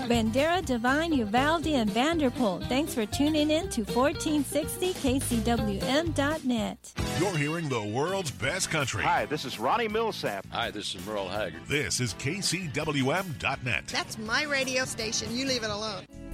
Bandera, Devine, Uvalde, and Vanderpool. Thanks for tuning in to 1460kcwm.net. You're hearing the world's best country. Hi, this is Ronnie Millsap. Hi, this is Merle Haggard. This is KCWM.net. That's my radio station. You leave it alone.